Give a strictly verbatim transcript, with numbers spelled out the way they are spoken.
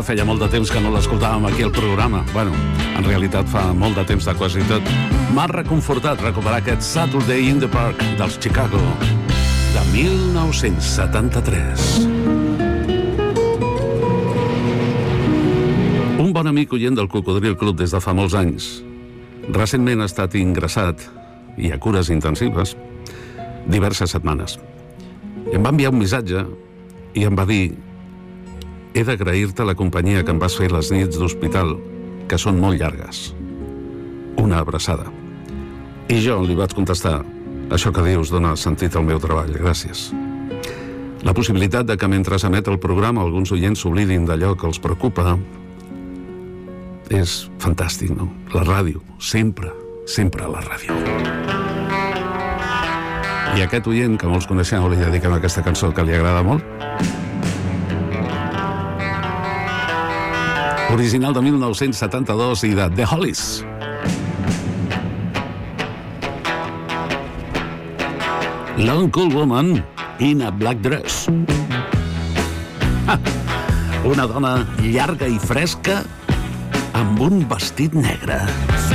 feia molt de temps que no l'escoltàvem aquí al programa. Bueno, en realitat fa molt de temps de quasi tot. M'ha reconfortat recuperar aquest Saturday in the Park dels Chicago de mil nou-cents setanta-tres. Un bon amic oient del Cocodril Club des de fa molts anys. Recentment ha estat ingressat i a cures intensives diverses setmanes. Em va enviar un missatge i em va dir: he d'agrair-te la companyia que em vas fer les nits d'hospital, que són molt llargues. Una abraçada. I jo li vaig contestar: això que dius dona sentit al meu treball, gràcies. La possibilitat de que mentre s'emet el programa alguns oients s'oblidin d'allò que els preocupa és fantàstic, no? La ràdio, sempre, sempre a la ràdio. I aquest oient, que molts coneixeu, li dediquem aquesta cançó que li agrada molt. Original de mil nou-cents setanta-dos i de The Hollies. Long Cool Woman in a Black Dress. Ah, una dona llarga i fresca amb un vestit negre.